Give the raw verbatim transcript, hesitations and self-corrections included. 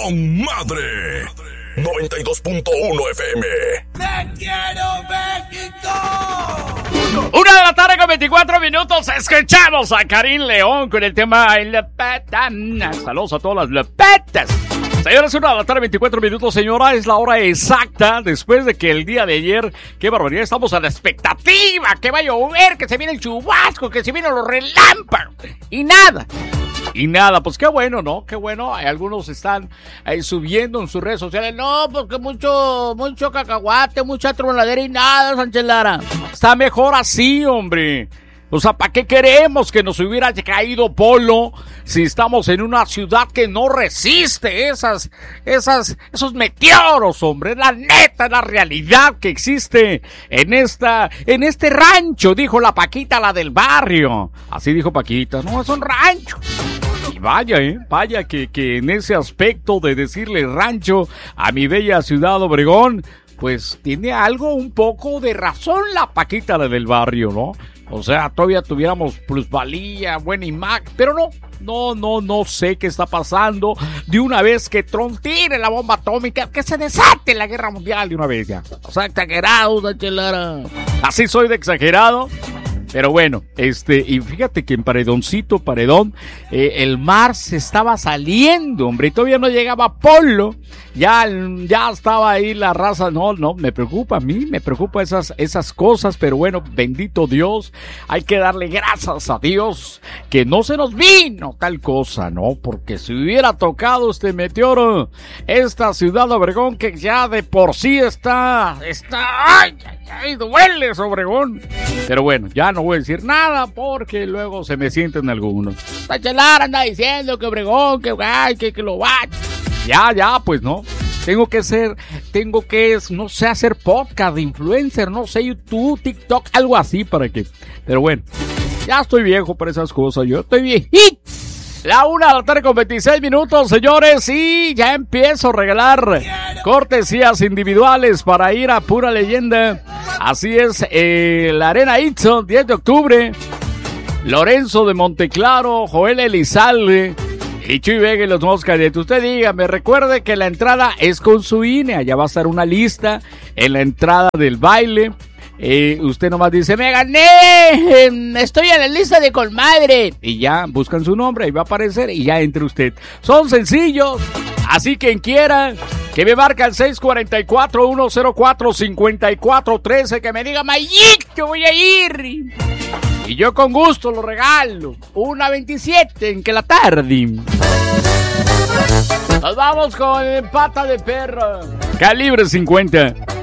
con madre. noventa y dos punto uno F M. ¡Te quiero, México! Una de la tarde con veinticuatro minutos. Escuchamos a Karim León con el tema Lepeta. Saludos a todas las lepetas. Señores, una de la tarde, veinticuatro minutos, señora, es la hora exacta después de que el día de ayer, qué barbaridad, estamos a la expectativa, que va a llover, que se viene el chubasco, que se vienen los relámpagos, y nada. Y nada, pues qué bueno, ¿no? Qué bueno, algunos están ahí subiendo en sus redes sociales, no, porque mucho, mucho cacahuate, mucha tronadera y nada, Sánchez Lara. Está mejor así, hombre. O sea, ¿para qué queremos que nos hubiera caído Polo si estamos en una ciudad que no resiste esas, esas, esos meteoros, hombre? La neta, la realidad que existe en esta, en este rancho, dijo la Paquita, la del barrio. Así dijo Paquita, no, es un rancho. Y vaya, eh, vaya que, que en ese aspecto de decirle rancho a mi bella ciudad Obregón, pues tiene algo un poco de razón la Paquita, la del barrio, ¿no? O sea, todavía tuviéramos plusvalía, buena imagen, pero no, no, no, no sé qué está pasando. De una vez que Trump tire la bomba atómica, que se desate la guerra mundial de una vez ya. O sea, exagerado, Sánchez Lara. Así soy de exagerado. Pero bueno, este, y fíjate que en Paredoncito, Paredón, eh, el mar se estaba saliendo, hombre, y todavía no llegaba Polo, ya, ya estaba ahí la raza, no, no, me preocupa a mí, me preocupa esas, esas cosas, pero bueno, bendito Dios, hay que darle gracias a Dios, que no se nos vino tal cosa, ¿no? Porque si hubiera tocado este meteoro, esta ciudad de Obregón, que ya de por sí está, está, ay, ay, ay, duele Obregón, pero bueno, ya no voy a decir nada porque luego se me sienten algunos. Sánchez Lara anda diciendo que Obregón, que ay, que, que lo va. Ya, ya, pues no. Tengo que ser, tengo que, no sé, hacer podcast de influencer, no sé, YouTube, TikTok, algo así para que. Pero bueno, ya estoy viejo para esas cosas, yo estoy viejito. La una de la tarde con veintiséis minutos, señores, y ya empiezo a regalar cortesías individuales para ir a Pura Leyenda. Así es, eh, la Arena Itzo, diez de octubre, Lorenzo de Monteclaro, Joel Elizalde y Chuy Vega y los nuevos cadetes. Usted dígame, recuerde que la entrada es con su I N E, allá va a estar una lista en la entrada del baile. Eh, usted nomás dice, me gané, eh, estoy en la lista de Colmadre. Y ya buscan su nombre, ahí va a aparecer y ya entre usted. Son sencillos, así quien quiera, que me marca el seis cuatro cuatro, uno cero cuatro, cinco cuatro uno tres, que me diga, Mayik, yo voy a ir. Y yo con gusto lo regalo. una veintisiete en que la tarde. Nos vamos con Pata de Perro. Calibre cincuenta.